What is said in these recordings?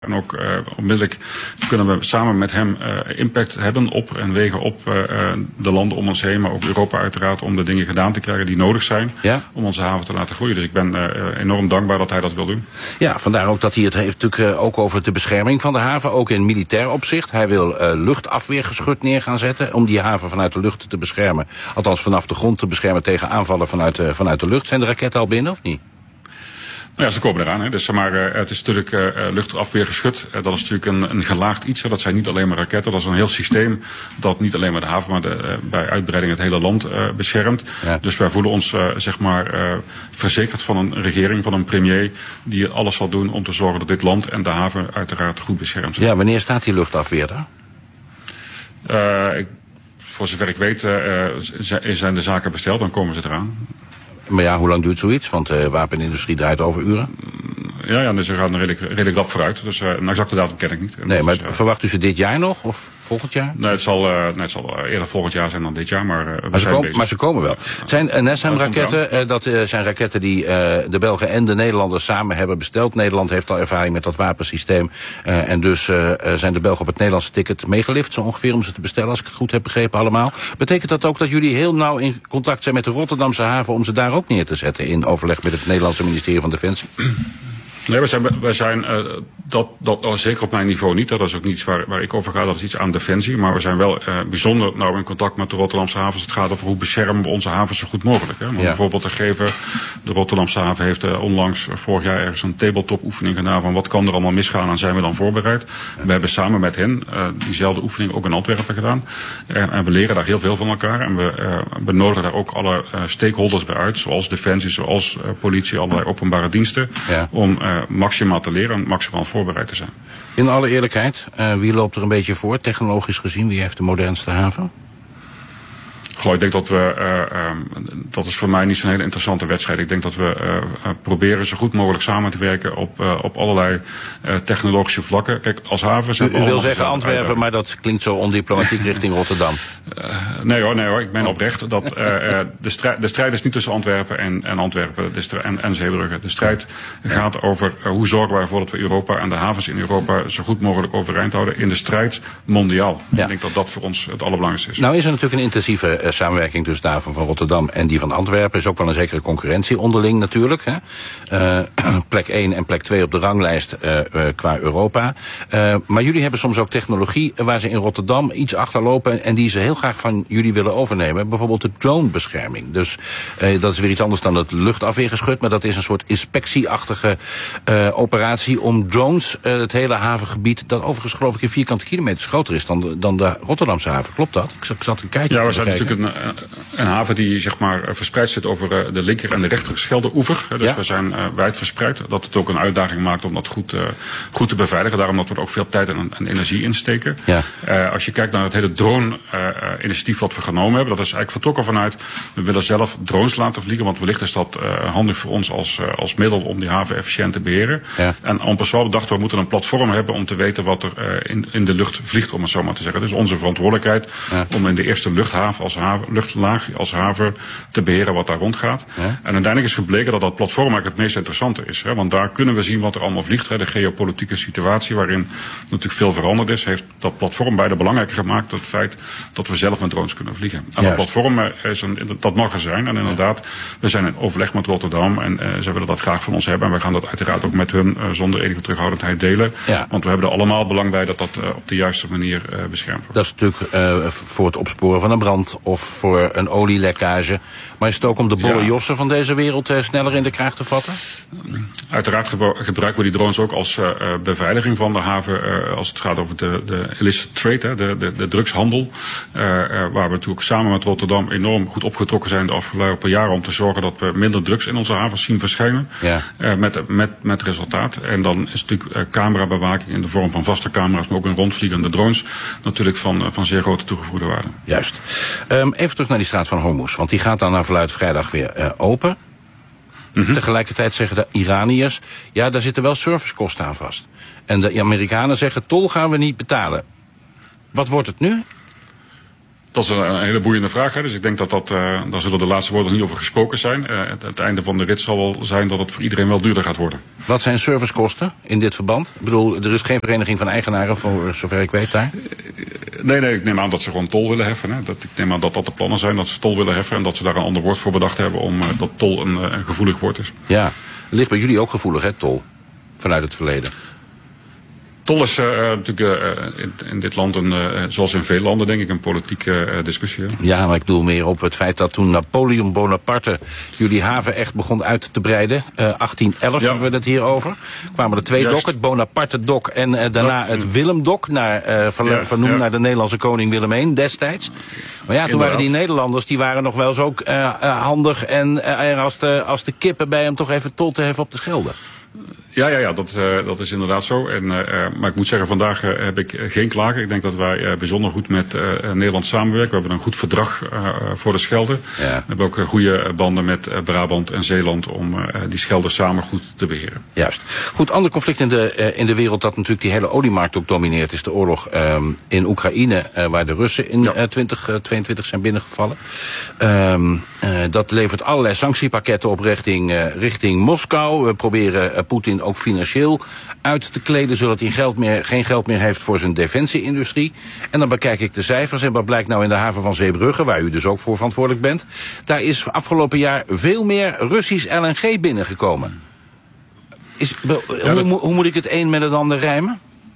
En ook onmiddellijk kunnen we samen met hem impact hebben op en wegen op de landen om ons heen, maar ook Europa uiteraard, om de dingen gedaan te krijgen die nodig zijn om onze haven te laten groeien. Dus ik ben enorm dankbaar dat hij dat wil doen. Ja, vandaar ook dat hij het heeft natuurlijk ook over de bescherming van de haven, ook in militair opzicht. Hij wil luchtafweergeschut neer gaan zetten om die haven vanuit de lucht te beschermen. Althans vanaf de grond te beschermen tegen aanvallen vanuit de lucht. Zijn de raketten al binnen of niet? Nou ja, ze komen eraan. Hè. Dus, maar het is natuurlijk luchtafweergeschut. Dat is natuurlijk een gelaagd iets. Hè. Dat zijn niet alleen maar raketten. Dat is een heel systeem dat niet alleen maar de haven, maar bij uitbreiding het hele land beschermt. Ja. Dus wij voelen ons verzekerd van een regering, van een premier, die alles zal doen om te zorgen dat dit land en de haven uiteraard goed beschermd zijn. Ja, wanneer staat die luchtafweer daar? Voor zover ik weet zijn de zaken besteld, dan komen ze eraan. Maar ja, hoe lang duurt zoiets? Want de wapenindustrie draait over uren. Ja, dus ze gaan redelijk rap vooruit. Dus een exacte datum ken ik niet. Nee, maar verwacht u ze dit jaar nog? Of volgend jaar? Nee, het zal eerder volgend jaar zijn dan dit jaar. Maar ze komen wel. Het zijn NSM-raketten. Dat zijn raketten die de Belgen en de Nederlanders samen hebben besteld. Nederland heeft al ervaring met dat wapensysteem. En dus zijn de Belgen op het Nederlandse ticket meegelift, zo ongeveer, om ze te bestellen, als ik het goed heb begrepen allemaal. Betekent dat ook dat jullie heel nauw in contact zijn met de Rotterdamse haven om ze daar ook neer te zetten in overleg met het Nederlandse ministerie van Defensie? Nee, wij zijn zeker op mijn niveau niet. Dat is ook niets waar ik over ga. Dat is iets aan Defensie. Maar we zijn wel bijzonder nauw in contact met de Rotterdamse havens. Het gaat over hoe beschermen we onze havens zo goed mogelijk. Hè. Om een voorbeeld te geven. De Rotterdamse haven heeft onlangs vorig jaar ergens een tabletop oefening gedaan van wat kan er allemaal misgaan en zijn we dan voorbereid. Ja. We hebben samen met hen diezelfde oefening ook in Antwerpen gedaan. En we leren daar heel veel van elkaar. En we nodigen daar ook alle stakeholders bij uit. Zoals Defensie, zoals politie, allerlei openbare diensten. Ja. Om maximaal te leren en maximaal voorbereid te zijn. In alle eerlijkheid, wie loopt er een beetje voor, technologisch gezien? Wie heeft de modernste haven? Goh, ik denk dat dat is voor mij niet zo'n hele interessante wedstrijd. Ik denk dat we proberen zo goed mogelijk samen te werken op allerlei technologische vlakken. Kijk, als haven zijn U wil zeggen Antwerpen, maar dat klinkt zo ondiplomatiek richting Rotterdam. Nee hoor, ik ben oprecht dat de strijd is niet tussen Antwerpen en Antwerpen en Zeebrugge. De strijd gaat over hoe zorgen wij ervoor dat we Europa en de havens in Europa zo goed mogelijk overeind houden in de strijd mondiaal. Ja. Ik denk dat dat voor ons het allerbelangrijkste is. Nou is er natuurlijk een intensieve samenwerking tussen de haven van Rotterdam en die van Antwerpen. Is ook wel een zekere concurrentie onderling natuurlijk. Hè? Plek 1 en plek 2 op de ranglijst qua Europa. Maar jullie hebben soms ook technologie waar ze in Rotterdam iets achterlopen en die ze heel graag van jullie willen overnemen. Bijvoorbeeld de dronebescherming. Dus dat is weer iets anders dan het luchtafweergeschut, maar dat is een soort inspectieachtige operatie om drones het hele havengebied, dat overigens geloof ik in vierkante kilometers groter is dan de Rotterdamse haven. Klopt dat? Ik zat een kijkje te kijken. Natuurlijk een haven die zeg maar verspreid zit over de linker en de rechter Scheldeoever. Dus we zijn wijd verspreid. Dat het ook een uitdaging maakt om dat goed te beveiligen. Daarom dat we er ook veel tijd en energie in steken. Ja. Als je kijkt naar het hele drone-initiatief wat we genomen hebben, dat is eigenlijk vertrokken vanuit, we willen zelf drones laten vliegen, want wellicht is dat handig voor ons als middel om die haven efficiënt te beheren. Ja. En en en passant dachten we moeten een platform hebben om te weten wat er in de lucht vliegt, om het zo maar te zeggen. Het is onze verantwoordelijkheid om in de eerste luchtlaag als haven te beheren wat daar rondgaat. Ja. En uiteindelijk is gebleken dat dat platform eigenlijk het meest interessante is. Hè, want daar kunnen we zien wat er allemaal vliegt. Hè. De geopolitieke situatie waarin natuurlijk veel veranderd is, heeft dat platform bijna belangrijker gemaakt. Het feit dat we zelf met drones kunnen vliegen. En dat platform dat mag er zijn. En inderdaad, we zijn in overleg met Rotterdam en ze willen dat graag van ons hebben. En we gaan dat uiteraard ook met hun zonder enige terughoudendheid delen. Ja. Want we hebben er allemaal belang bij dat dat op de juiste manier beschermd wordt. Dat is natuurlijk voor het opsporen van een brand of voor een olielekkage. Maar is het ook om de bolle jossen van deze wereld sneller in de kraag te vatten? Uiteraard gebruiken we die drones ook als beveiliging van de haven als het gaat over de illicit trade, de drugshandel. Waar we natuurlijk samen met Rotterdam enorm goed opgetrokken zijn de afgelopen jaren om te zorgen dat we minder drugs in onze havens zien verschijnen. Ja. Met resultaat. En dan is natuurlijk camerabewaking in de vorm van vaste camera's, maar ook in rondvliegende drones natuurlijk van zeer grote toegevoegde waarde. Juist. Even terug naar die straat van Hormuz, want die gaat dan naar verluidt vrijdag weer open. Mm-hmm. Tegelijkertijd zeggen de Iraniërs, ja, daar zitten wel servicekosten aan vast. En de Amerikanen zeggen, tol gaan we niet betalen. Wat wordt het nu? Dat is een hele boeiende vraag. Hè. Dus ik denk dat daar zullen de laatste woorden niet over gesproken zijn. Het einde van de rit zal wel zijn dat het voor iedereen wel duurder gaat worden. Wat zijn servicekosten in dit verband? Ik bedoel, er is geen vereniging van eigenaren voor zover ik weet daar. Nee, ik neem aan dat ze gewoon tol willen heffen. Hè. Ik neem aan dat dat de plannen zijn, dat ze tol willen heffen. En dat ze daar een ander woord voor bedacht hebben, dat tol een gevoelig woord is. Ja, ligt bij jullie ook gevoelig, hè, tol? Vanuit het verleden. Tol is natuurlijk in dit land, zoals in veel landen, denk ik, een politieke discussie. Hè? Ja, maar ik doe meer op het feit dat toen Napoleon Bonaparte jullie haven echt begon uit te breiden. 1811 hebben we het hier over. Kwamen er 2 dokken, het Bonaparte-dok en daarna het Willem-dok, vernoemd naar de Nederlandse koning Willem I destijds. Maar ja, toen waren die Nederlanders, die waren nog wel eens ook handig en als de kippen bij hem toch even tol te heffen op de Schelde. Ja, dat is inderdaad zo. Maar ik moet zeggen, vandaag heb ik geen klagen. Ik denk dat wij bijzonder goed met Nederland samenwerken. We hebben een goed verdrag voor de Schelde. Ja. We hebben ook goede banden met Brabant en Zeeland om die Schelde samen goed te beheren. Juist. Goed, ander conflict in de wereld dat natuurlijk die hele oliemarkt ook domineert is de oorlog in Oekraïne, waar de Russen in 2022 zijn binnengevallen. Dat levert allerlei sanctiepakketten op richting Moskou. We proberen Poetin ook financieel uit te kleden, zodat hij geen geld meer heeft voor zijn defensieindustrie. En dan bekijk ik de cijfers en wat blijkt nou in de haven van Zeebrugge, waar u dus ook voor verantwoordelijk bent. Daar is afgelopen jaar veel meer Russisch LNG binnengekomen. Hoe moet ik het een met het ander rijmen?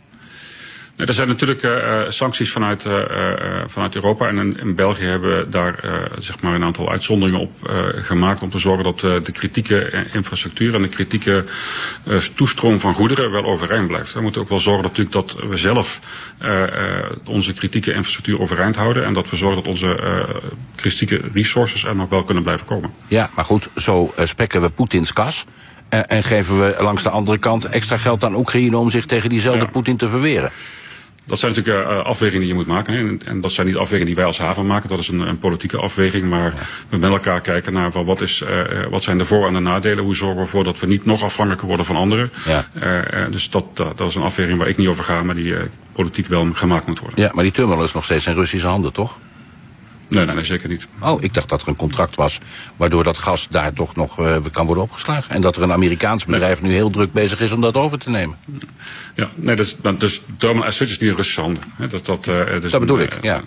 Er zijn natuurlijk sancties vanuit Europa en in België hebben we daar zeg maar een aantal uitzonderingen op gemaakt om te zorgen dat de kritieke infrastructuur en de kritieke toestroom van goederen wel overeind blijft. We moeten ook wel zorgen natuurlijk dat we zelf onze kritieke infrastructuur overeind houden en dat we zorgen dat onze kritieke resources er nog wel kunnen blijven komen. Ja, maar goed, zo spekken we Poetins kas. En geven we langs de andere kant extra geld aan Oekraïne om zich tegen diezelfde Poetin te verweren. Dat zijn natuurlijk afwegingen die je moet maken. En dat zijn niet afwegingen die wij als haven maken. Dat is een politieke afweging. Maar we met elkaar kijken naar wat zijn de voor- en de nadelen. Hoe zorgen we ervoor dat we niet nog afhankelijker worden van anderen. Ja. Dus dat is een afweging waar ik niet over ga. Maar die politiek wel gemaakt moet worden. Ja, maar die terminal is nog steeds in Russische handen, toch? Nee, zeker niet. Oh, ik dacht dat er een contract was waardoor dat gas daar toch nog kan worden opgeslagen. En dat er een Amerikaans bedrijf nu heel druk bezig is om dat over te nemen. Ja, nee, dus terminal as such is niet in Russische handen. Dat bedoel ik, ja.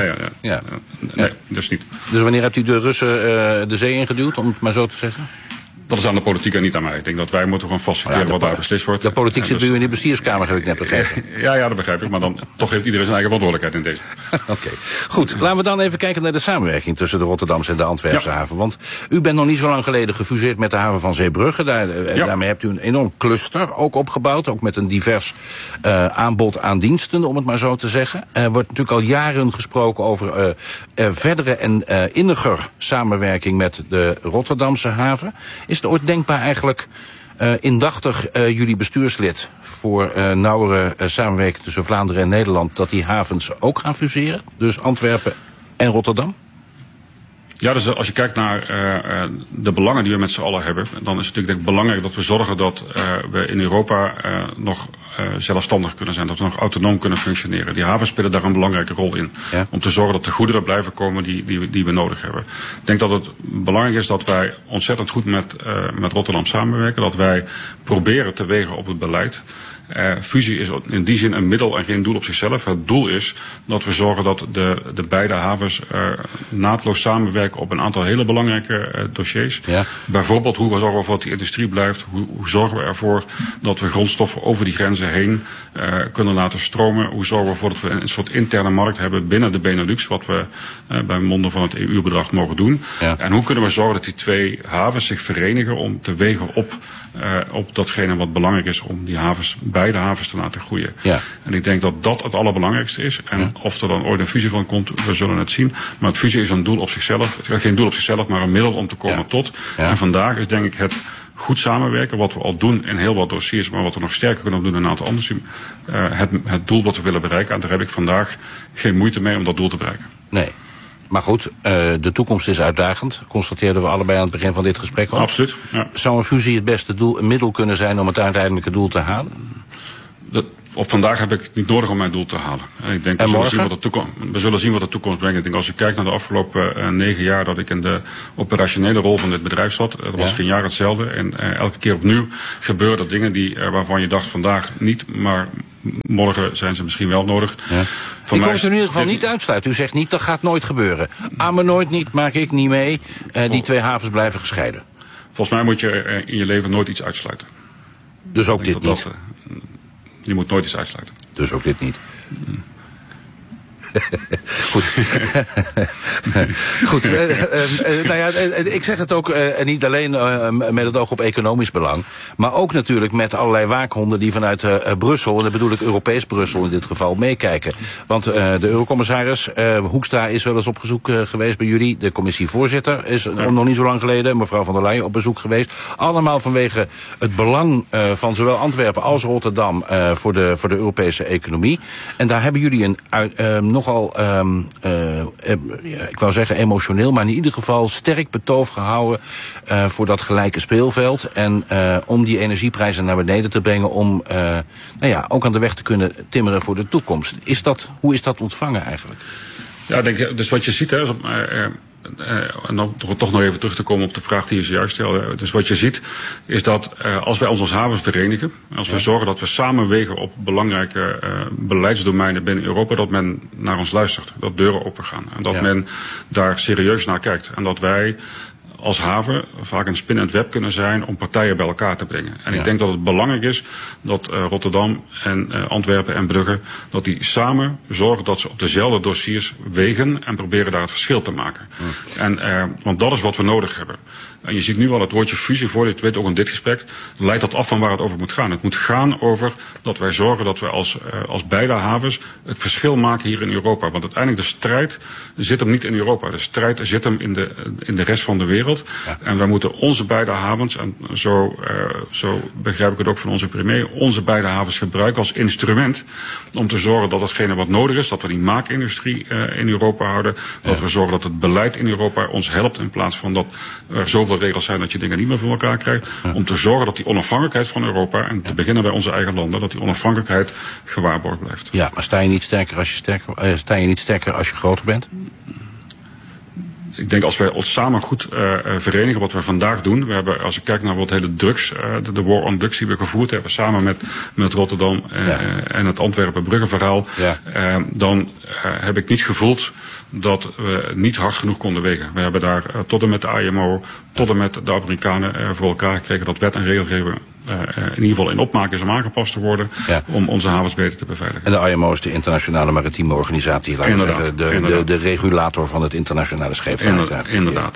Nee, dus niet. Dus wanneer hebt u de Russen de zee ingeduwd, om het maar zo te zeggen? Dat is aan de politiek en niet aan mij. Ik denk dat wij moeten gewoon faciliteren wat daar beslist wordt. De politiek zit nu in de bestuurskamer, heb ik net begrepen. Ja, dat begrijp ik. Maar dan toch heeft iedereen zijn eigen verantwoordelijkheid in deze. Oké. Goed, laten we dan even kijken naar de samenwerking tussen de Rotterdamse en de Antwerpse haven. Want u bent nog niet zo lang geleden gefuseerd met de haven van Zeebrugge. Daarmee hebt u een enorm cluster ook opgebouwd. Ook met een divers aanbod aan diensten, om het maar zo te zeggen. Er wordt natuurlijk al jaren gesproken over verdere en inniger samenwerking met de Rotterdamse haven. Is het ooit denkbaar eigenlijk indachtig jullie bestuurslid voor nauwere samenwerking tussen Vlaanderen en Nederland dat die havens ook gaan fuseren? Dus Antwerpen en Rotterdam? Ja, dus als je kijkt naar de belangen die we met z'n allen hebben, dan is het natuurlijk belangrijk dat we zorgen dat we in Europa nog zelfstandig kunnen zijn, dat we nog autonoom kunnen functioneren. Die havens spelen daar een belangrijke rol in. Ja. Om te zorgen dat de goederen blijven komen die we nodig hebben. Ik denk dat het belangrijk is dat wij ontzettend goed met Rotterdam samenwerken, dat wij proberen te wegen op het beleid. Fusie is in die zin een middel en geen doel op zichzelf. Het doel is dat we zorgen dat de beide havens naadloos samenwerken op een aantal hele belangrijke dossiers. Ja. Bijvoorbeeld hoe we zorgen ervoor dat die industrie blijft. Hoe zorgen we ervoor dat we grondstoffen over die grenzen heen kunnen laten stromen. Hoe zorgen we ervoor dat we een soort interne markt hebben binnen de Benelux. Wat we bij monden van het EU-bedrag mogen doen. Ja. En hoe kunnen we zorgen dat die twee havens zich verenigen om te wegen op datgene wat belangrijk is om die havens, beide havens te laten groeien. Ja. En ik denk dat dat het allerbelangrijkste is. En of er dan ooit een fusie van komt, we zullen het zien. Maar het fusie is een doel op zichzelf. Geen doel op zichzelf, maar een middel om te komen tot. Ja. En vandaag is denk ik het goed samenwerken, wat we al doen in heel wat dossiers, maar wat we nog sterker kunnen doen in een aantal andere het doel wat we willen bereiken. En daar heb ik vandaag geen moeite mee om dat doel te bereiken. Nee. Maar goed, de toekomst is uitdagend. Constateerden we allebei aan het begin van dit gesprek al. Absoluut. Ja. Zou een fusie het beste middel kunnen zijn om het uiteindelijke doel te halen? Op vandaag heb ik het niet nodig om mijn doel te halen. Ik denk, we zullen zien wat de toekomst brengt. Ik denk, als je kijkt naar de afgelopen 9 jaar dat ik in de operationele rol van dit bedrijf zat, dat was geen jaar hetzelfde. En elke keer opnieuw gebeuren dingen waarvan je dacht vandaag niet, maar morgen zijn ze misschien wel nodig. Ja. Ik kon het in ieder geval niet uitsluiten. U zegt niet, dat gaat nooit gebeuren. Maar nooit niet, maak ik niet mee. Die 2 havens blijven gescheiden. Volgens mij moet je in je leven nooit iets uitsluiten. Dus ook dit niet? Je moet nooit iets uitsluiten. Dus ook dit niet? Goed. Goed. Nou ja, ik zeg het ook niet alleen met het oog op economisch belang, maar ook natuurlijk met allerlei waakhonden die vanuit Brussel, en dat bedoel ik Europees Brussel in dit geval, meekijken. Want de eurocommissaris Hoekstra is wel eens op bezoek geweest bij jullie. De commissievoorzitter is nog niet zo lang geleden, mevrouw van der Leyen, op bezoek geweest. Allemaal vanwege het belang van zowel Antwerpen als Rotterdam voor de Europese economie. En daar hebben jullie een nogal, ik wou zeggen emotioneel, maar in ieder geval sterk betoog gehouden voor dat gelijke speelveld. En om die energieprijzen naar beneden te brengen, om ook aan de weg te kunnen timmeren voor de toekomst. Hoe is dat ontvangen eigenlijk? Ja, ik denk, dus wat je ziet, en dan toch nog even terug te komen op de vraag die je zojuist stelde. Dus wat je ziet is dat als wij ons als havens verenigen, als we zorgen dat we samenwegen op belangrijke beleidsdomeinen binnen Europa, dat men naar ons luistert, dat deuren opengaan en dat men daar serieus naar kijkt en dat wij als haven vaak een spin in het web kunnen zijn om partijen bij elkaar te brengen. En ik denk dat het belangrijk is dat Rotterdam en Antwerpen en Brugge, dat die samen zorgen dat ze op dezelfde dossiers wegen en proberen daar het verschil te maken. Want dat is wat we nodig hebben. En je ziet nu al het woordje fusie, voor dit weet ook in dit gesprek, leidt dat af van waar het over moet gaan. Het moet gaan over dat wij zorgen dat we als beide havens het verschil maken hier in Europa. Want uiteindelijk de strijd zit hem niet in Europa. De strijd zit hem in de rest van de wereld. Ja. En wij moeten onze beide havens, en zo begrijp ik het ook van onze premier, onze beide havens gebruiken als instrument om te zorgen dat hetgene wat nodig is, dat we die maakindustrie in Europa houden, dat we zorgen dat het beleid in Europa ons helpt in plaats van dat er zoveel regels zijn dat je dingen niet meer voor elkaar krijgt. Om te zorgen dat die onafhankelijkheid van Europa, en te beginnen bij onze eigen landen, dat die onafhankelijkheid gewaarborgd blijft. Ja, maar sta je niet sterker als je groter bent? Ik denk als wij ons samen goed verenigen, wat we vandaag doen. We hebben, als ik kijk naar wat hele drugs, de war on drugs die we gevoerd hebben, samen met Rotterdam en het Antwerpen-Brugge verhaal, dan heb ik niet gevoeld dat we niet hard genoeg konden wegen. We hebben daar tot en met de IMO, tot en met de Amerikanen voor elkaar gekregen dat wet en regelgeving in ieder geval in opmaak is om aangepast te worden om onze havens beter te beveiligen. En de IMO is de internationale maritieme organisatie, laten we zeggen, de regulator van het internationale scheepvaart. Inderdaad.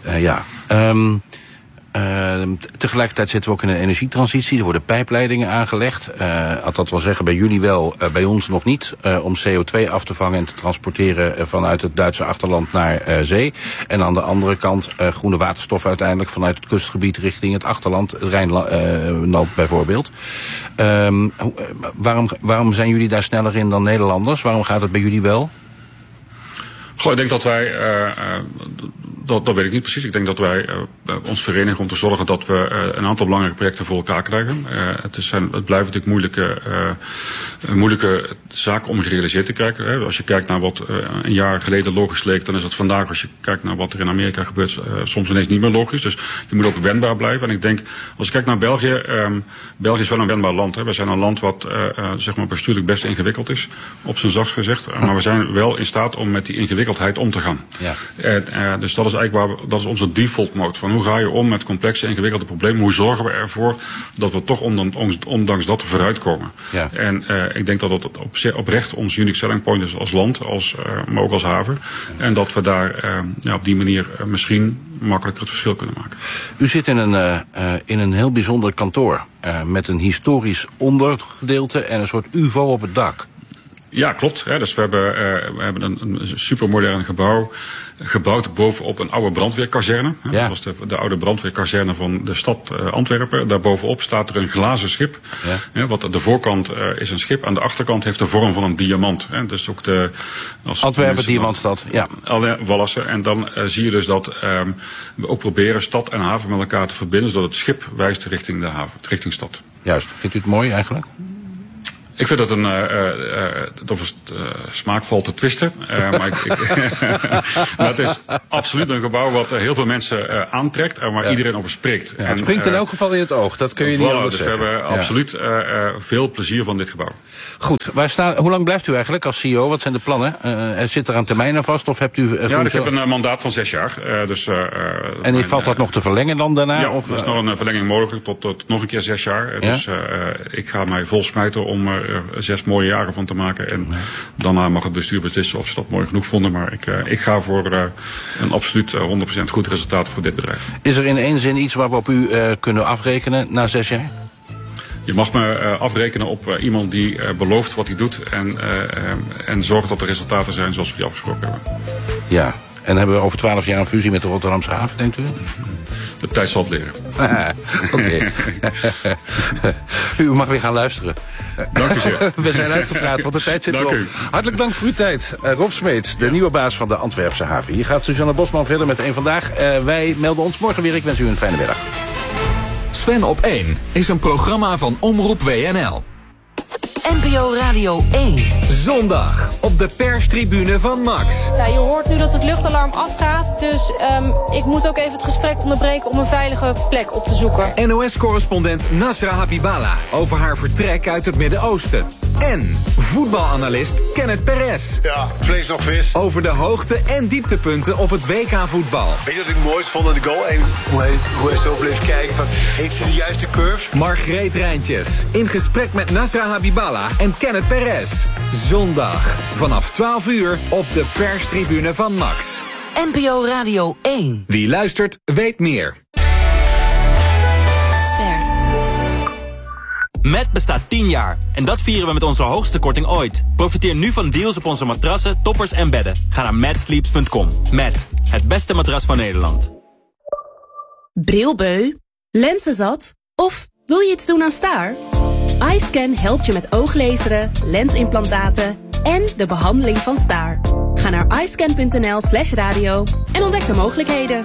Tegelijkertijd zitten we ook in een energietransitie. Er worden pijpleidingen aangelegd. Dat wil zeggen bij jullie wel, bij ons nog niet. Om CO2 af te vangen en te transporteren vanuit het Duitse achterland naar zee. En aan de andere kant groene waterstof uiteindelijk vanuit het kustgebied richting het achterland, het Rijnland bijvoorbeeld. Waarom zijn jullie daar sneller in dan Nederlanders? Waarom gaat het bij jullie wel? Ik denk dat wij, dat weet ik niet precies. Ik denk dat wij ons verenigen om te zorgen dat we een aantal belangrijke projecten voor elkaar krijgen. Het blijft natuurlijk moeilijke zaak om gerealiseerd te krijgen. Als je kijkt naar wat een jaar geleden logisch leek, dan is het vandaag, als je kijkt naar wat er in Amerika gebeurt, soms ineens niet meer logisch. Dus je moet ook wendbaar blijven. En ik denk, als je kijkt naar België, België is wel een wendbaar land. We zijn een land wat zeg maar bestuurlijk best ingewikkeld is, op zijn zachtst gezegd. Maar we zijn wel in staat om met die ingewikkeldheid om te gaan. Ja. Dus dat is eigenlijk dat is onze default mode. Van hoe ga je om met complexe, ingewikkelde problemen? Hoe zorgen we ervoor dat we toch ondanks dat vooruitkomen? Ja. En ik denk dat dat oprecht ons unique selling point is als land, maar ook als haven. Ja. En dat we daar op die manier misschien makkelijker het verschil kunnen maken. U zit in een heel bijzonder kantoor met een historisch ondergedeelte en een soort UVO op het dak. Ja, klopt. Dus we hebben een supermodern gebouw gebouwd bovenop een oude brandweerkazerne. Ja. Dat was de oude brandweerkazerne van de stad Antwerpen. Daarbovenop staat er een glazen schip. Ja. Wat aan de voorkant is een schip, aan de achterkant heeft de vorm van een diamant. Dus ook Antwerpen, diamantstad. Ja. Wallassen. En dan zie je dus dat we ook proberen stad en haven met elkaar te verbinden, zodat het schip wijst richting de haven, richting stad. Juist. Vindt u het mooi eigenlijk? Ik vind dat over smaak valt te twisten. Maar het is absoluut een gebouw wat heel veel mensen aantrekt en waar iedereen over spreekt. Ja, het springt in elk geval in het oog, dat kun je niet anders zeggen. We hebben absoluut veel plezier van dit gebouw. Goed, hoe lang blijft u eigenlijk als CEO? Wat zijn de plannen? Zit er een termijn aan vast of hebt u... ik heb een mandaat van 6 jaar. En valt dat nog te verlengen dan daarna? Ja, er is nog een verlenging mogelijk tot nog een keer 6 jaar. Ja? Dus ik ga mij vol smijten om er 6 mooie jaren van te maken. En daarna mag het bestuur beslissen of ze dat mooi genoeg vonden. Maar ik ga voor een absoluut 100% goed resultaat voor dit bedrijf. Is er in één zin iets waar we op u kunnen afrekenen na 6 jaar? Je mag me afrekenen op iemand die belooft wat hij doet en zorgt dat de resultaten zijn zoals we die afgesproken hebben. Ja, en hebben we over 12 jaar een fusie met de Rotterdamse haven, denkt u? De tijd zal het leren. Oké. U mag weer gaan luisteren. Dank u zeer. We zijn uitgepraat, want de tijd zit erop. Hartelijk dank voor uw tijd. Rob Smeets, de nieuwe baas van de Antwerpse haven. Hier gaat Suzanne Bosman verder met Eén Vandaag. Wij melden ons morgen weer. Ik wens u een fijne middag. Sven op 1 is een programma van Omroep WNL. NPO Radio 1. Zondag op de perstribune van Max. Ja, je hoort nu dat het luchtalarm afgaat, dus ik moet ook even het gesprek onderbreken om een veilige plek op te zoeken. NOS-correspondent Nasra Habiballa over haar vertrek uit het Midden-Oosten. En voetbalanalist Kenneth Perez. Ja, vlees nog vis. Over de hoogte- en dieptepunten op het WK-voetbal. Weet je wat ik het mooist vond aan de goal? En hoe hij zo bleef kijken van, heeft hij de juiste curve? Margreet Rijntjes in gesprek met Nasra Habiballa en Kenneth Perez. Zondag vanaf 12 uur op de perstribune van Max. NPO Radio 1. Wie luistert, weet meer. Met bestaat 10 jaar en dat vieren we met onze hoogste korting ooit. Profiteer nu van deals op onze matrassen, toppers en bedden. Ga naar matsleeps.com. Met het beste matras van Nederland. Brilbeu? Lenzenzat? Of wil je iets doen aan staar? iScan helpt je met ooglezeren, lensimplantaten en de behandeling van staar. Ga naar iscan.nl/radio en ontdek de mogelijkheden.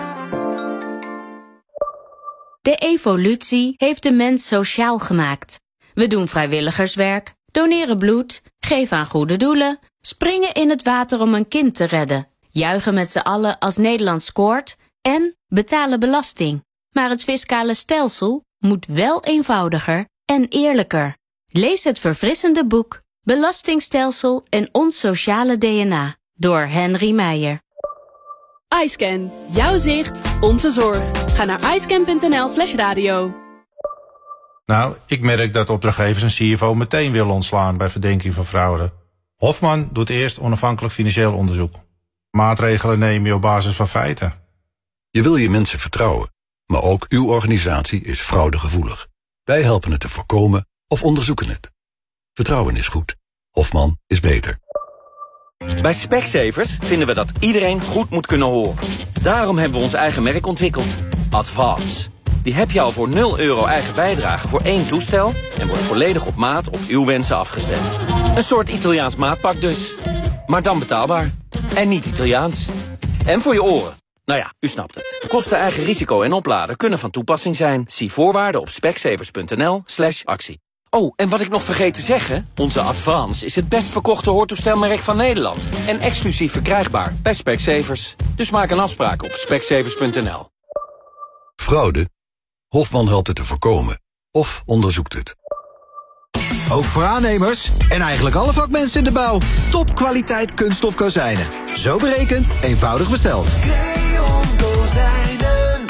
De evolutie heeft de mens sociaal gemaakt. We doen vrijwilligerswerk, doneren bloed, geven aan goede doelen, springen in het water om een kind te redden, juichen met z'n allen als Nederland scoort en betalen belasting. Maar het fiscale stelsel moet wel eenvoudiger en eerlijker. Lees het verfrissende boek Belastingstelsel en ons sociale DNA door Henry Meijer. iScan. Jouw zicht, onze zorg. Ga naar iscan.nl/radio. Nou, ik merk dat opdrachtgevers een CFO meteen willen ontslaan bij verdenking van fraude. Hofman doet eerst onafhankelijk financieel onderzoek. Maatregelen neem je op basis van feiten. Je wil je mensen vertrouwen, maar ook uw organisatie is fraudegevoelig. Wij helpen het te voorkomen of onderzoeken het. Vertrouwen is goed. Hofman is beter. Bij Specsavers vinden we dat iedereen goed moet kunnen horen. Daarom hebben we ons eigen merk ontwikkeld. Advance. Die heb je al voor €0 eigen bijdrage voor 1 toestel en wordt volledig op maat op uw wensen afgestemd. Een soort Italiaans maatpak dus. Maar dan betaalbaar. En niet Italiaans. En voor je oren. Nou ja, u snapt het. Kosten eigen risico en opladen kunnen van toepassing zijn. Zie voorwaarden op specsavers.nl/actie. Oh, en wat ik nog vergeet te zeggen, onze Advance is het best verkochte hoortoestelmerk van Nederland. En exclusief verkrijgbaar bij Specsavers. Dus maak een afspraak op specsavers.nl. Fraude? Hofman helpt het te voorkomen. Of onderzoekt het. Ook voor aannemers en eigenlijk alle vakmensen in de bouw. Topkwaliteit kunststof kozijnen. Zo berekend, eenvoudig besteld. Creon Kozijnen.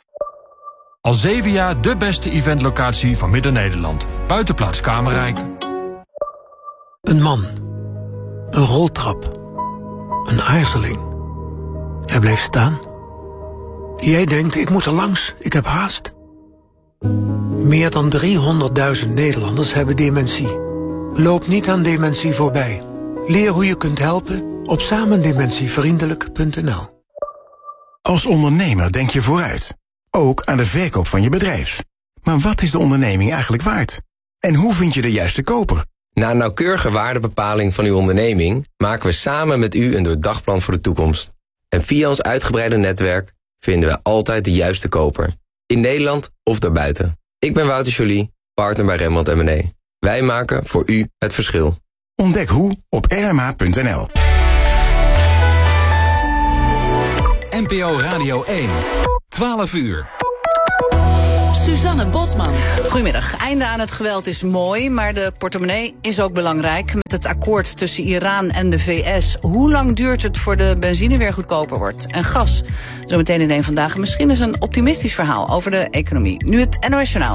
Al 7 jaar de beste eventlocatie van Midden-Nederland. Buitenplaats Kamerrijk. Een man. Een roltrap. Een aarzeling. Hij bleef staan. Jij denkt, ik moet er langs, ik heb haast. Meer dan 300.000 Nederlanders hebben dementie. Loop niet aan dementie voorbij. Leer hoe je kunt helpen op samendementievriendelijk.nl. Als ondernemer denk je vooruit. Ook aan de verkoop van je bedrijf. Maar wat is de onderneming eigenlijk waard? En hoe vind je de juiste koper? Na een nauwkeurige waardebepaling van uw onderneming maken we samen met u een doordagplan voor de toekomst. En via ons uitgebreide netwerk vinden we altijd de juiste koper. In Nederland of daarbuiten. Ik ben Wouter Joly, partner bij Remmelt & Mene. Wij maken voor u het verschil. Ontdek hoe op rma.nl. NPO Radio 1. 12 uur. Suzanne Bosman. Goedemiddag. Einde aan het geweld is mooi, maar de portemonnee is ook belangrijk. Met het akkoord tussen Iran en de VS. Hoe lang duurt het voor de benzine weer goedkoper wordt? En gas? Zometeen in een vandaag misschien eens een optimistisch verhaal over de economie. Nu het NOS Journaal.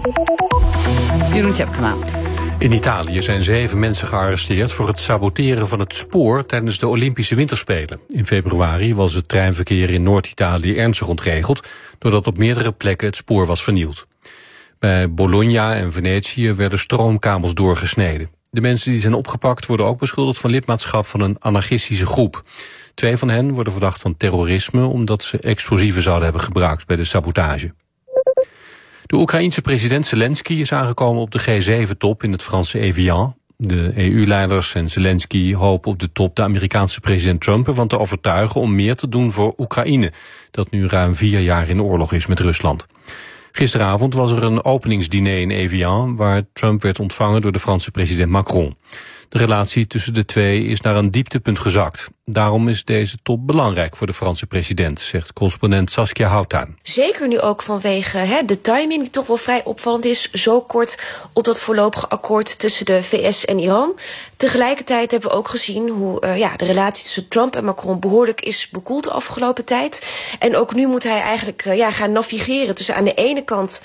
Jeroen Tjepkema. In Italië zijn 7 mensen gearresteerd voor het saboteren van het spoor tijdens de Olympische Winterspelen. In februari was het treinverkeer in Noord-Italië ernstig ontregeld, doordat op meerdere plekken het spoor was vernield. Bij Bologna en Venetië werden stroomkabels doorgesneden. De mensen die zijn opgepakt worden ook beschuldigd van lidmaatschap van een anarchistische groep. 2 van hen worden verdacht van terrorisme omdat ze explosieven zouden hebben gebruikt bij de sabotage. De Oekraïense president Zelensky is aangekomen op de G7-top in het Franse Evian. De EU-leiders en Zelensky hopen op de top de Amerikaanse president Trump ervan te overtuigen om meer te doen voor Oekraïne, dat nu ruim 4 jaar in oorlog is met Rusland. Gisteravond was er een openingsdiner in Evian, waar Trump werd ontvangen door de Franse president Macron. De relatie tussen de twee is naar een dieptepunt gezakt. Daarom is deze top belangrijk voor de Franse president, zegt correspondent Saskia Houtuin. Zeker nu ook vanwege de timing die toch wel vrij opvallend is. Zo kort op dat voorlopige akkoord tussen de VS en Iran. Tegelijkertijd hebben we ook gezien hoe de relatie tussen Trump en Macron behoorlijk is bekoeld de afgelopen tijd. En ook nu moet hij eigenlijk gaan navigeren tussen aan de ene kant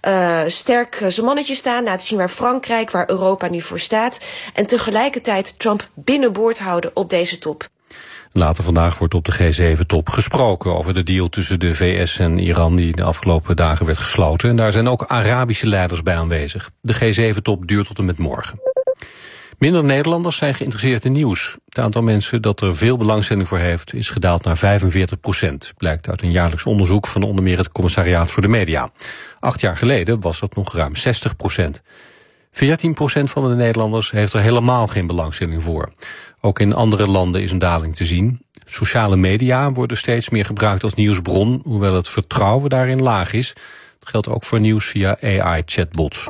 sterk zijn mannetje staan, laten zien waar Frankrijk, waar Europa nu voor staat. En tegelijkertijd Trump binnenboord houden op deze top. Later vandaag wordt op de G7-top gesproken over de deal tussen de VS en Iran die de afgelopen dagen werd gesloten. En daar zijn ook Arabische leiders bij aanwezig. De G7-top duurt tot en met morgen. Minder Nederlanders zijn geïnteresseerd in nieuws. Het aantal mensen dat er veel belangstelling voor heeft is gedaald naar 45%. Blijkt uit een jaarlijks onderzoek van onder meer het Commissariaat voor de Media. 8 jaar geleden was dat nog ruim 60%. 14% van de Nederlanders heeft er helemaal geen belangstelling voor. Ook in andere landen is een daling te zien. Sociale media worden steeds meer gebruikt als nieuwsbron, hoewel het vertrouwen daarin laag is. Dat geldt ook voor nieuws via AI-chatbots.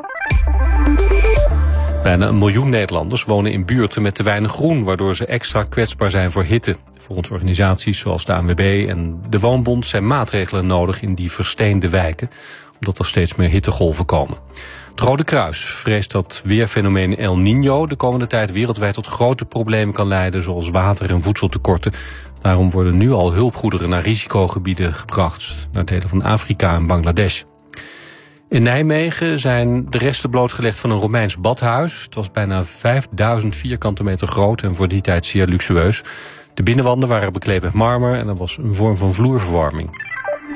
Bijna 1 miljoen Nederlanders wonen in buurten met te weinig groen, waardoor ze extra kwetsbaar zijn voor hitte. Volgens organisaties zoals de ANWB en de Woonbond zijn maatregelen nodig in die versteende wijken, omdat er steeds meer hittegolven komen. Het Rode Kruis vreest dat weerfenomeen El Niño de komende tijd wereldwijd tot grote problemen kan leiden, zoals water- en voedseltekorten. Daarom worden nu al hulpgoederen naar risicogebieden gebracht, naar delen van Afrika en Bangladesh. In Nijmegen zijn de resten blootgelegd van een Romeins badhuis. Het was bijna 5000 vierkante meter groot en voor die tijd zeer luxueus. De binnenwanden waren bekleed met marmer en er was een vorm van vloerverwarming.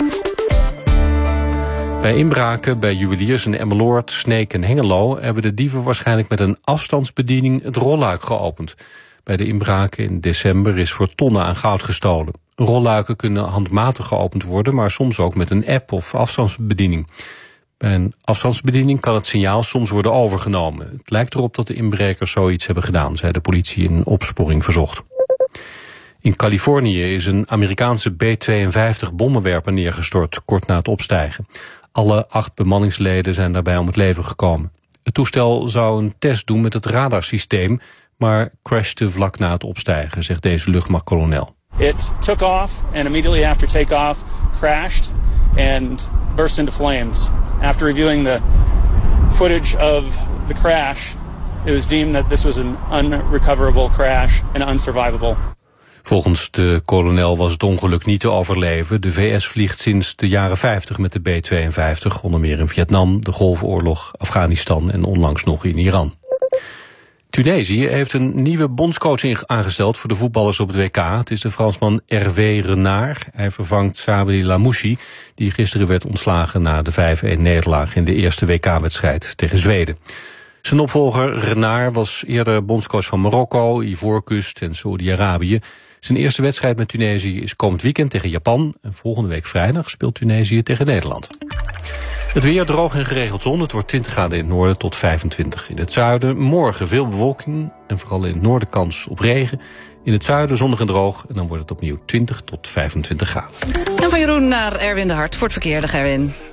Bij inbraken bij juweliers in Emmeloord, Sneek en Hengelo hebben de dieven waarschijnlijk met een afstandsbediening het rolluik geopend. Bij de inbraken in december is voor tonnen aan goud gestolen. Rolluiken kunnen handmatig geopend worden, maar soms ook met een app of afstandsbediening. Bij een afstandsbediening kan het signaal soms worden overgenomen. Het lijkt erop dat de inbrekers zoiets hebben gedaan, zei de politie in een opsporing verzocht. In Californië is een Amerikaanse B-52 bommenwerper neergestort, kort na het opstijgen. Alle 8 bemanningsleden zijn daarbij om het leven gekomen. Het toestel zou een test doen met het radarsysteem, maar crashte vlak na het opstijgen, zegt deze luchtmachtkolonel. It took off and immediately after takeoff crashed and burst into flames. After reviewing the footage of the crash, it was deemed that this was an unrecoverable crash and unsurvivable. Volgens de kolonel was het ongeluk niet te overleven. De VS vliegt sinds de jaren 50 met de B-52, onder meer in Vietnam, de Golfoorlog, Afghanistan en onlangs nog in Iran. Tunesië heeft een nieuwe bondscoach aangesteld voor de voetballers op het WK. Het is de Fransman Hervé Renard. Hij vervangt Sabri Lamouchi, die gisteren werd ontslagen na de 5-1-nederlaag in de eerste WK-wedstrijd tegen Zweden. Zijn opvolger Renard was eerder bondscoach van Marokko, Ivoorkust en Saoedi-Arabië. Zijn eerste wedstrijd met Tunesië is komend weekend tegen Japan. En volgende week vrijdag speelt Tunesië tegen Nederland. Het weer droog en geregeld zon. Het wordt 20 graden in het noorden tot 25 in het zuiden. Morgen veel bewolking en vooral in het noorden kans op regen. In het zuiden zonnig en droog en dan wordt het opnieuw 20 tot 25 graden. En van Jeroen naar Erwin de Hart voor het verkeer. Dag Erwin.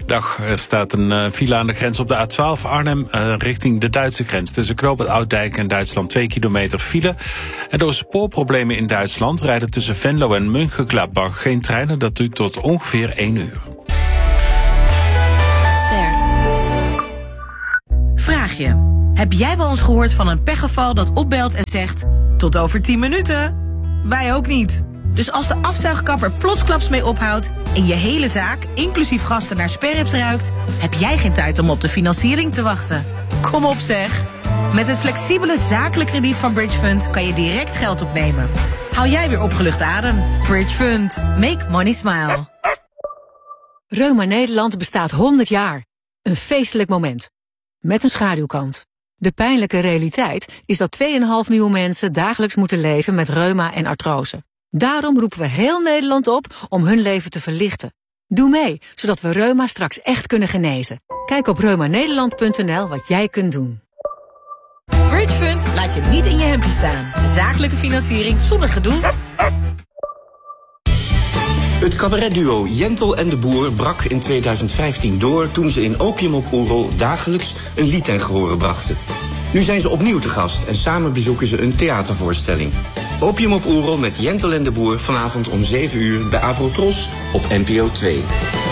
Dag, er staat een file aan de grens op de A12 Arnhem richting de Duitse grens. Tussen Knoop Oud-Dijk en Duitsland 2 kilometer file. En door spoorproblemen in Duitsland rijden tussen Venlo en Mönchengladbach geen treinen. Dat duurt tot ongeveer 1 uur. Vraag je. Heb jij wel eens gehoord van een pechgeval dat opbelt en zegt... tot over 10 minuten? Wij ook niet. Dus als de afzuigkapper plotsklaps mee ophoudt... en je hele zaak, inclusief gasten, naar sperrips ruikt... heb jij geen tijd om op de financiering te wachten. Kom op zeg. Met het flexibele zakelijk krediet van Bridge Fund... kan je direct geld opnemen. Haal jij weer opgelucht adem. Bridge Fund. Make money smile. Reuma Nederland bestaat 100 jaar. Een feestelijk moment. Met een schaduwkant. De pijnlijke realiteit is dat 2,5 miljoen mensen dagelijks moeten leven met reuma en artrose. Daarom roepen we heel Nederland op om hun leven te verlichten. Doe mee, zodat we reuma straks echt kunnen genezen. Kijk op reumanederland.nl wat jij kunt doen. Bridge Fund laat je niet in je hempje staan. Zakelijke financiering zonder gedoe. Het cabaretduo Jentel en de Boer brak in 2015 door... toen ze in Opium op Oerol dagelijks een lied ten gehore brachten. Nu zijn ze opnieuw te gast en samen bezoeken ze een theatervoorstelling. Opium op Oerol met Jentel en de Boer vanavond om 7 uur bij Avrotros op NPO 2.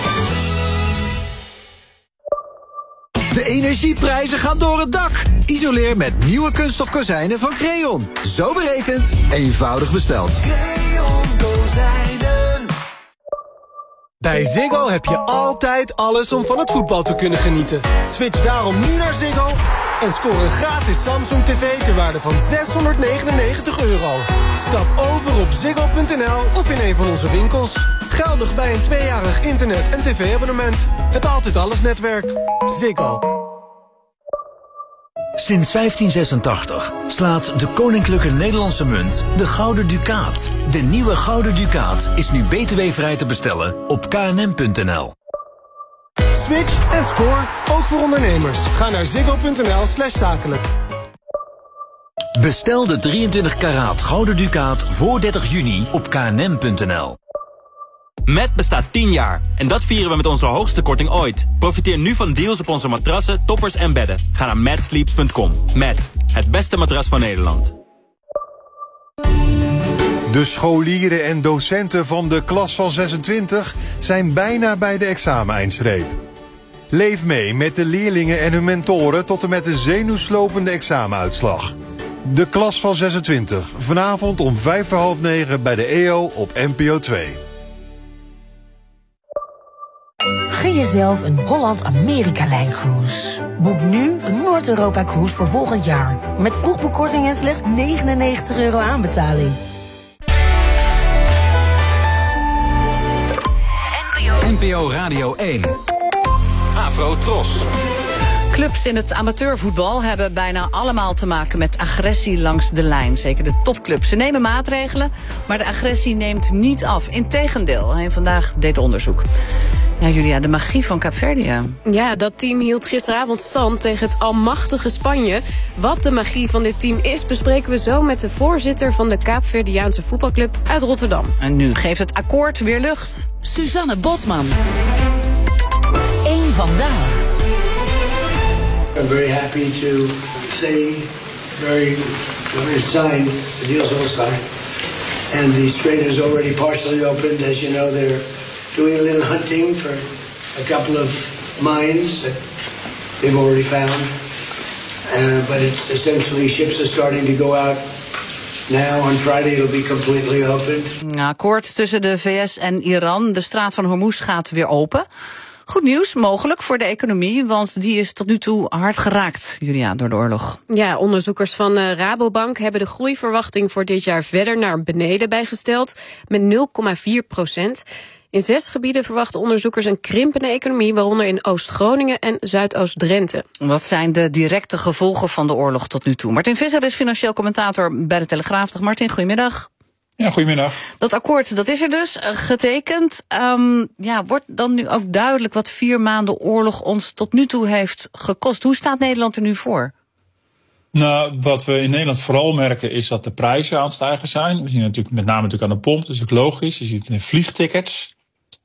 De energieprijzen gaan door het dak. Isoleer met nieuwe kunststof kozijnen van Creon. Zo berekend, eenvoudig besteld. Creon kozijnen. Bij Ziggo heb je altijd alles om van het voetbal te kunnen genieten. Switch daarom nu naar Ziggo en scoor een gratis Samsung TV ter waarde van €699. Stap over op ziggo.nl of in een van onze winkels. Geldig bij een 2-jarig internet- en tv-abonnement. Het Altijd Alles netwerk. Ziggo. Sinds 1586 slaat de Koninklijke Nederlandse Munt de Gouden Ducaat. De nieuwe Gouden Ducaat is nu btw-vrij te bestellen op knm.nl. Switch en score, ook voor ondernemers. Ga naar ziggo.nl/zakelijk. Bestel de 23 karaat Gouden Ducaat voor 30 juni op knm.nl. Met bestaat 10 jaar en dat vieren we met onze hoogste korting ooit. Profiteer nu van deals op onze matrassen, toppers en bedden. Ga naar matsleeps.com. Met het beste matras van Nederland. De scholieren en docenten van de klas van 26 zijn bijna bij de exameneindstreep. Leef mee met de leerlingen en hun mentoren tot en met de zenuwslopende examenuitslag. De klas van 26, vanavond om 8:45 bij de EO op NPO 2. Gun jezelf een Holland-Amerika-lijn-cruise. Boek nu een Noord-Europa-cruise voor volgend jaar. Met vroegboekkorting en slechts €99 aanbetaling. NPO Radio 1. Avrotros. Clubs in het amateurvoetbal hebben bijna allemaal te maken met agressie langs de lijn. Zeker de topclubs. Ze nemen maatregelen, maar de agressie neemt niet af. Integendeel, hij vandaag deed onderzoek. Ja, Julia, de magie van Kaapverdië. Ja, dat team hield gisteravond stand tegen het almachtige Spanje. Wat de magie van dit team is, bespreken we zo met de voorzitter van de Kaapverdiaanse voetbalclub uit Rotterdam. En nu geeft het akkoord weer lucht. Suzanne Bosman. Eén vandaag. I'm very happy to say when it's signed, the deal's all signed. And the strait is already partially opened. As you know, they're doing a little hunting for a couple of mines that they've already found. But it's essentially ships are starting to go out now. On Friday it'll be completely open. Akkoord tussen de VS en Iran. De straat van Hormuz gaat weer open. Goed nieuws, mogelijk voor de economie, want die is tot nu toe hard geraakt, Julia, door de oorlog. Ja, onderzoekers van Rabobank hebben de groeiverwachting voor dit jaar verder naar beneden bijgesteld, met 0,4%. In 6 gebieden verwachten onderzoekers een krimpende economie, waaronder in Oost-Groningen en Zuidoost-Drenthe. Wat zijn de directe gevolgen van de oorlog tot nu toe? Martin Visser is financieel commentator bij de Telegraaf. Dag Martin, goedemiddag. Ja, goedemiddag. Dat akkoord, dat is er dus, getekend. Wordt dan nu ook duidelijk wat 4 maanden oorlog ons tot nu toe heeft gekost? Hoe staat Nederland er nu voor? Nou, wat we in Nederland vooral merken is dat de prijzen aan het stijgen zijn. We zien natuurlijk met name aan de pomp, dat is ook logisch. Je ziet het in vliegtickets.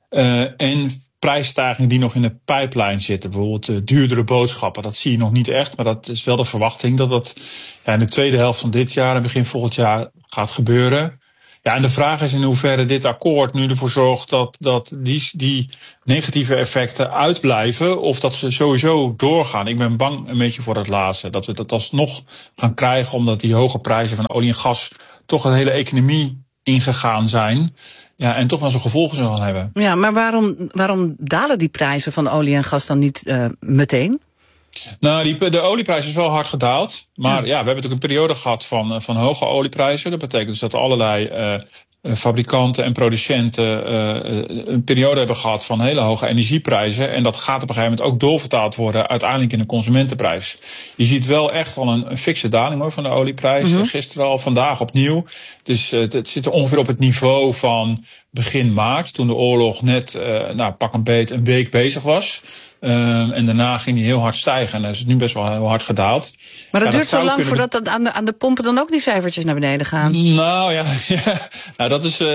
En prijsstijgingen die nog in de pijplijn zitten. Bijvoorbeeld duurdere boodschappen. Dat zie je nog niet echt, maar dat is wel de verwachting dat dat in de tweede helft van dit jaar en begin volgend jaar gaat gebeuren. Ja, en de vraag is in hoeverre dit akkoord nu ervoor zorgt dat die negatieve effecten uitblijven of dat ze sowieso doorgaan. Ik ben bang een beetje voor het laatste. Dat we dat alsnog gaan krijgen omdat die hoge prijzen van olie en gas toch een hele economie ingegaan zijn. Ja, en toch wel zijn gevolgen zullen hebben. Ja, maar waarom dalen die prijzen van olie en gas dan niet meteen? Nou, de olieprijs is wel hard gedaald. Maar ja, we hebben natuurlijk een periode gehad van hoge olieprijzen. Dat betekent dus dat allerlei fabrikanten en producenten een periode hebben gehad van hele hoge energieprijzen. En dat gaat op een gegeven moment ook doorvertaald worden uiteindelijk in de consumentenprijs. Je ziet wel echt al een fikse daling hoor, van de olieprijs. Gisteren al, vandaag opnieuw. Dus het zit ongeveer op het niveau van begin maart, toen de oorlog net pak een beet een week bezig was. En daarna ging die heel hard stijgen en dat is nu best wel heel hard gedaald. Maar dat duurt zo lang voordat aan de pompen dan ook die cijfertjes naar beneden gaan? Nou ja, nou,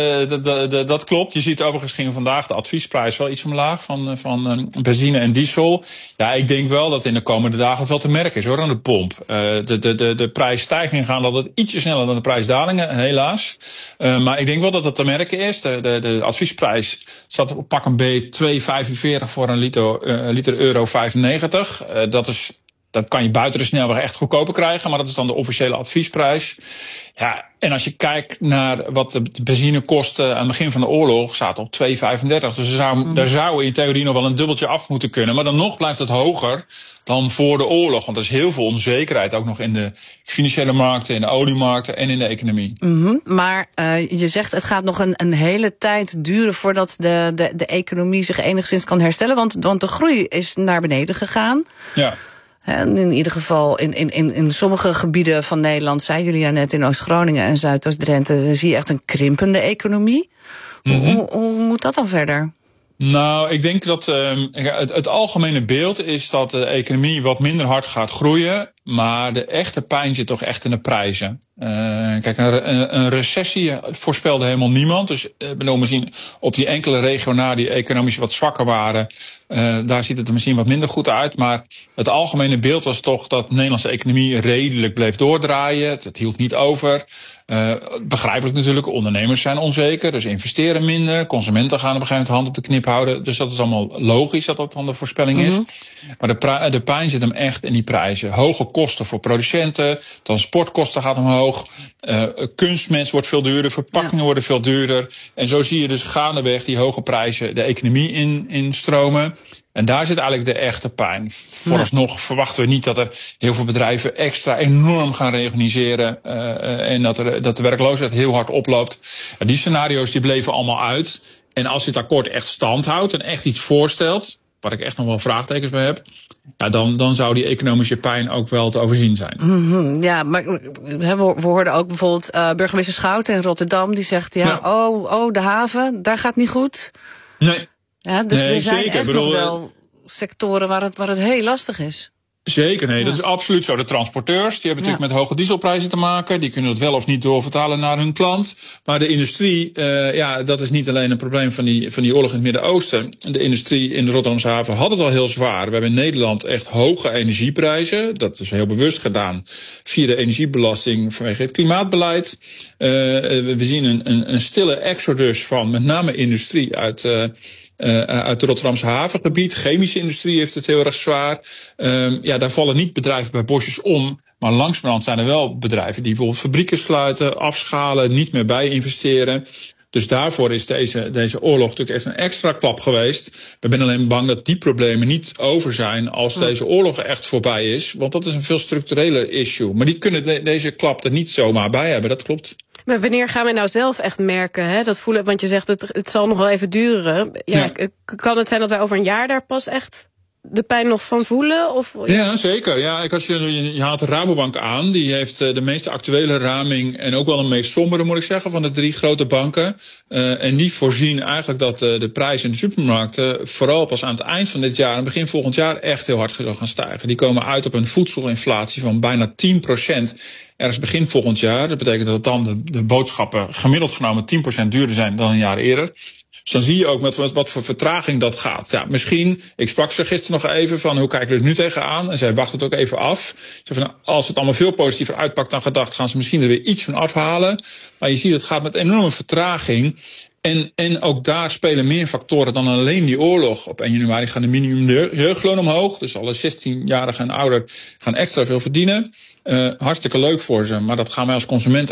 dat klopt. Je ziet overigens ging vandaag de adviesprijs wel iets omlaag van benzine en diesel. Ja, ik denk wel dat in de komende dagen het wel te merken is hoor aan de pomp. De prijsstijgingen gaan altijd ietsje sneller dan de prijsdalingen, helaas. Maar ik denk wel dat het te merken is. De adviesprijs staat op pak een beet 2,45 voor een liter euro 95. Dat kan je buiten de snelweg echt goedkoper krijgen, maar dat is dan de officiële adviesprijs. Ja, en als je kijkt naar wat de benzine kostte aan het begin van de oorlog, staat op 2,35. Dus daar zou in theorie nog wel een dubbeltje af moeten kunnen. Maar dan nog blijft het hoger dan voor de oorlog. Want er is heel veel onzekerheid, ook nog in de financiële markten, in de oliemarkten en in de economie. Maar je zegt het gaat nog een hele tijd duren voordat de economie zich enigszins kan herstellen. Want de groei is naar beneden gegaan. Ja. En in ieder geval in sommige gebieden van Nederland, zei jullie ja net, in Oost-Groningen en Zuidoost-Drenthe, zie je echt een krimpende economie. Hoe moet dat dan verder? Nou, ik denk dat het algemene beeld is dat de economie wat minder hard gaat groeien. Maar de echte pijn zit toch echt in de prijzen. Kijk, een recessie voorspelde helemaal niemand. Dus misschien op die enkele regio na die economisch wat zwakker waren, daar ziet het er misschien wat minder goed uit. Maar het algemene beeld was toch dat de Nederlandse economie redelijk bleef doordraaien. Het hield niet over. Begrijpelijk natuurlijk, ondernemers zijn onzeker, dus investeren minder. Consumenten gaan op een gegeven moment hand op de knip houden. Dus dat is allemaal logisch dat dat dan de voorspelling is. Maar de pijn zit hem echt in die prijzen. Hoge kosten voor producenten, transportkosten gaat omhoog, kunstmest wordt veel duurder, verpakkingen worden veel duurder. En zo zie je dus gaandeweg die hoge prijzen de economie instromen. En daar zit eigenlijk de echte pijn. Vooralsnog verwachten we niet dat er heel veel bedrijven extra enorm gaan reorganiseren en dat de werkloosheid heel hard oploopt. Die scenario's die bleven allemaal uit. En als dit akkoord echt stand houdt en echt iets voorstelt, waar ik echt nog wel vraagtekens bij heb, ja, dan zou die economische pijn ook wel te overzien zijn. Ja, maar we hoorden ook bijvoorbeeld burgemeester Schouten in Rotterdam, die zegt, de haven, daar gaat niet goed. Nee. Ja, dus nee, er zijn zeker. echt nog wel sectoren waar het heel lastig is. Zeker, nee, dat is absoluut zo. De transporteurs, die hebben natuurlijk met hoge dieselprijzen te maken. Die kunnen dat wel of niet doorvertalen naar hun klant. Maar de industrie, dat is niet alleen een probleem van die oorlog in het Midden-Oosten. De industrie in de Rotterdamse haven had het al heel zwaar. We hebben in Nederland echt hoge energieprijzen. Dat is heel bewust gedaan via de energiebelasting vanwege het klimaatbeleid. We zien een stille exodus van met name industrie uit het Rotterdamse havengebied. Chemische industrie heeft het heel erg zwaar. Daar vallen niet bedrijven bij bosjes om. Maar langzamerhand zijn er wel bedrijven die bijvoorbeeld fabrieken sluiten, afschalen, niet meer bij investeren. Dus daarvoor is deze oorlog natuurlijk echt een extra klap geweest. We zijn alleen bang dat die problemen niet over zijn als deze oorlog echt voorbij is. Want dat is een veel structurele issue. Maar die kunnen deze klap er niet zomaar bij hebben, dat klopt. Maar wanneer gaan we nou zelf echt merken, dat voelen? Want je zegt het zal nog wel even duren. Kan het zijn dat wij over een jaar daar pas echt de pijn nog van voelen? Of? Ja, zeker. Ja, je haalt de Rabobank aan. Die heeft de meest actuele raming en ook wel de meest sombere, moet ik zeggen, van de 3 grote banken. En die voorzien eigenlijk dat de prijzen in de supermarkten vooral pas aan het eind van dit jaar en begin volgend jaar echt heel hard gaan stijgen. Die komen uit op een voedselinflatie van bijna 10%. Ergens begin volgend jaar. Dat betekent dat dan de boodschappen gemiddeld genomen 10% duurder zijn dan een jaar eerder. Dus dan zie je ook met wat voor vertraging dat gaat. Ja, misschien, ik sprak ze gisteren nog even van hoe kijken we er nu tegenaan. En zij wacht het ook even af. Als het allemaal veel positiever uitpakt dan gedacht, gaan ze misschien er weer iets van afhalen. Maar je ziet, het gaat met enorme vertraging. En ook daar spelen meer factoren dan alleen die oorlog. Op 1 januari gaan de minimum jeugdloon omhoog. Dus alle 16-jarigen en ouder gaan extra veel verdienen. Hartstikke leuk voor ze, maar dat gaan wij als consument